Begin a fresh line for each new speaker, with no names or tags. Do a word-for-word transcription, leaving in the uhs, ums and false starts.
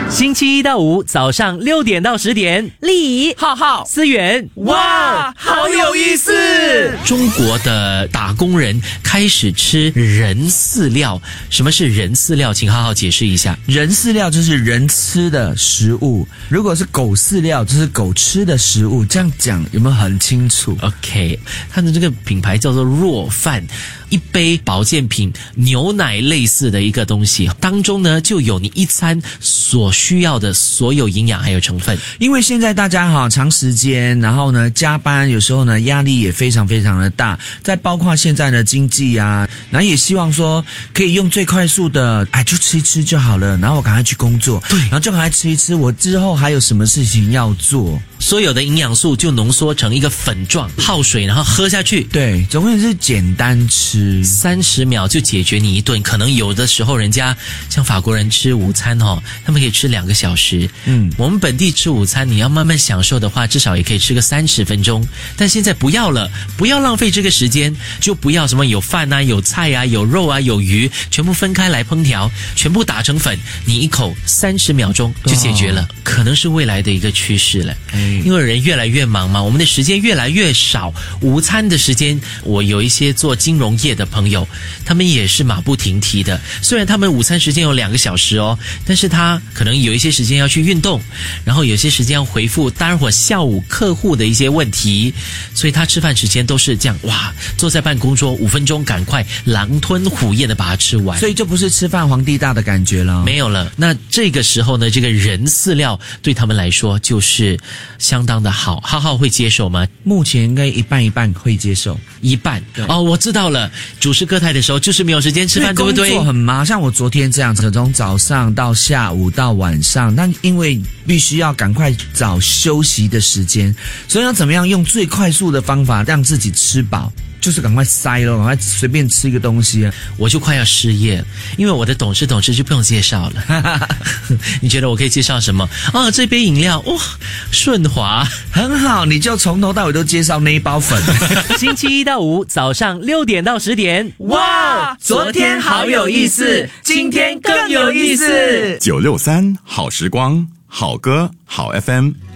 星期一到五早上六点到十点，
丽怡、
浩浩、思源，哇，好有意思！中国的打工人开始吃人饲料，什么是人饲料？请浩浩解释一下。
人饲料就是人吃的食物，如果是狗饲料就是狗吃的食物，这样讲有没有很清楚
？OK， 它的这个品牌叫做若饭，一杯保健品牛奶类似的一个东西，当中呢就有你一餐所需要的所有营养还有成分。
因为现在大家哈长时间，然后呢加班，有时候呢压力也非常非常的大，再包括现在的经济啊，然后也希望说可以用最快速的，哎就吃一吃就好了，然后我赶快去工作，对，然后就赶快吃一吃，我之后还有什么事情要做。
所有的营养素就浓缩成一个粉状，泡水然后喝下去。
对，总归是简单吃，
三十秒就解决你一顿。可能有的时候人家像法国人吃午餐哦，他们可以吃两个小时。嗯，我们本地吃午餐，你要慢慢享受的话，至少也可以吃个三十分钟。但现在不要了，不要浪费这个时间，就不要什么有饭啊、有菜啊、有肉啊、有鱼，全部分开来烹调，全部打成粉，你一口三十秒钟就解决了。哦，可能是未来的一个趋势了。因为人越来越忙嘛，我们的时间越来越少，午餐的时间，我有一些做金融业的朋友，他们也是马不停蹄的。虽然他们午餐时间有两个小时哦，但是他可能有一些时间要去运动，然后有些时间要回复待会儿下午客户的一些问题，所以他吃饭时间都是这样，哇，坐在办公桌五分钟，赶快狼吞虎咽的把它吃完，
所以就不是吃饭皇帝大的感觉了，
没有了。那这个时候呢，这个人饲料对他们来说就是相当的好。浩浩会接受吗？
目前应该一半一半会接受，
一半。哦，我知道了，主持歌台的时候就是没有时间吃饭，对不对？
工作很忙，像我昨天这样子，从早上到下午到晚上，但因为必须要赶快找休息的时间，所以要怎么样用最快速的方法让自己吃饱，就是赶快塞咯，赶快随便吃一个东西啊。
我就快要失业了，因为我的董事董事就不用介绍了。你觉得我可以介绍什么？哦，这杯饮料哇，顺滑，
很好，你就从头到尾都介绍那一包粉。
星期一到五早上六点到十点，
哇，昨天好有意思，今天更有意思。
九六三好时光，好歌好 F M。